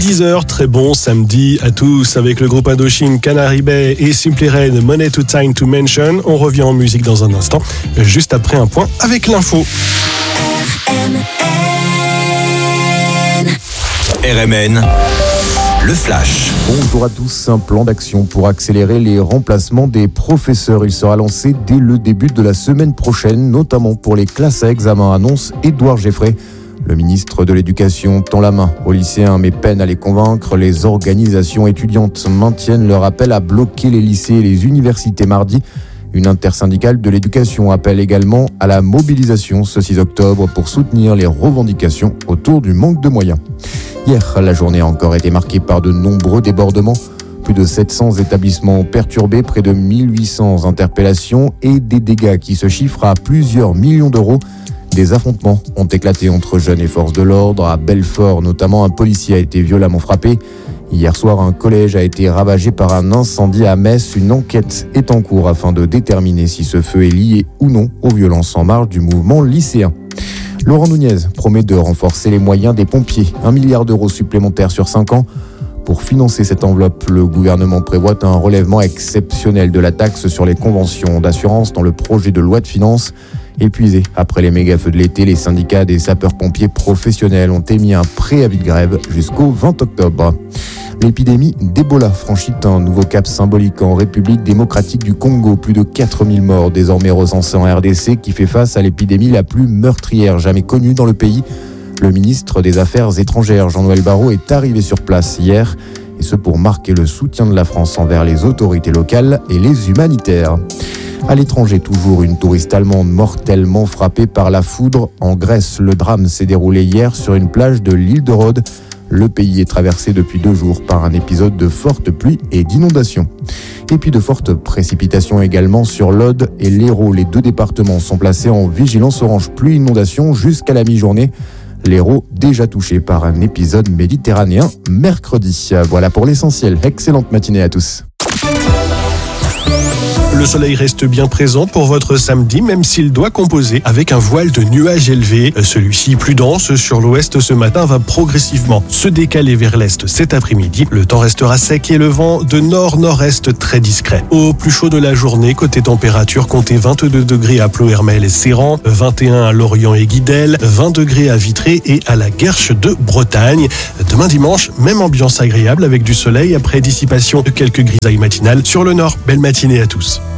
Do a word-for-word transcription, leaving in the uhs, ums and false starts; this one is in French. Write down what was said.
dix heures, très bon samedi à tous avec le groupe Indochine, Canary Bay et Simply Red, Money Too Time to Mention. On revient en musique dans un instant, juste après un point avec l'info. R M N, le flash. Bonjour à tous. Un plan d'action pour accélérer les remplacements des professeurs. Il sera lancé dès le début de la semaine prochaine, notamment pour les classes à examen, annonce Édouard Geffray. Le ministre de l'Éducation tend la main aux lycéens mais peine à les convaincre. Les organisations étudiantes maintiennent leur appel à bloquer les lycées et les universités mardi. Une intersyndicale de l'éducation appelle également à la mobilisation ce six octobre pour soutenir les revendications autour du manque de moyens. Hier, la journée a encore été marquée par de nombreux débordements. Plus de sept cents établissements perturbés, près de mille huit cents interpellations et des dégâts qui se chiffrent à plusieurs millions d'euros. Des affrontements ont éclaté entre jeunes et forces de l'ordre. À Belfort, notamment, un policier a été violemment frappé. Hier soir, un collège a été ravagé par un incendie à Metz. Une enquête est en cours afin de déterminer si ce feu est lié ou non aux violences en marge du mouvement lycéen. Laurent Nunez promet de renforcer les moyens des pompiers. Un milliard d'euros supplémentaires sur cinq ans. Pour financer cette enveloppe, le gouvernement prévoit un relèvement exceptionnel de la taxe sur les conventions d'assurance dans le projet de loi de finances. Épuisés après les méga-feux de l'été, les syndicats des sapeurs-pompiers professionnels ont émis un préavis de grève jusqu'au vingt octobre. L'épidémie d'Ebola franchit un nouveau cap symbolique en République démocratique du Congo. Plus de quatre mille morts désormais recensés en R D C, qui fait face à l'épidémie la plus meurtrière jamais connue dans le pays. Le ministre des Affaires étrangères, Jean-Noël Barrot, est arrivé sur place hier, et ce pour marquer le soutien de la France envers les autorités locales et les humanitaires. À l'étranger, toujours, une touriste allemande mortellement frappée par la foudre. En Grèce, le drame s'est déroulé hier sur une plage de l'île de Rhodes. Le pays est traversé depuis deux jours par un épisode de fortes pluies et d'inondations. Et puis de fortes précipitations également sur l'Aude et l'Hérault. Les deux départements sont placés en vigilance orange pluie-inondation jusqu'à la mi-journée. L'Hérault déjà touché par un épisode méditerranéen mercredi. Voilà pour l'essentiel. Excellente matinée à tous. Le soleil reste bien présent pour votre samedi, même s'il doit composer avec un voile de nuages élevés. Celui-ci, plus dense sur l'ouest ce matin, va progressivement se décaler vers l'est cet après-midi. Le temps restera sec et le vent de nord-nord-est très discret. Au plus chaud de la journée, côté température, comptez vingt-deux degrés à Ploërmel et Serran, vingt et un à Lorient et Guidel, vingt degrés à Vitré et à la Guerche de Bretagne. Demain dimanche, même ambiance agréable avec du soleil après dissipation de quelques grisailles matinales sur le nord. Belle matinée à tous.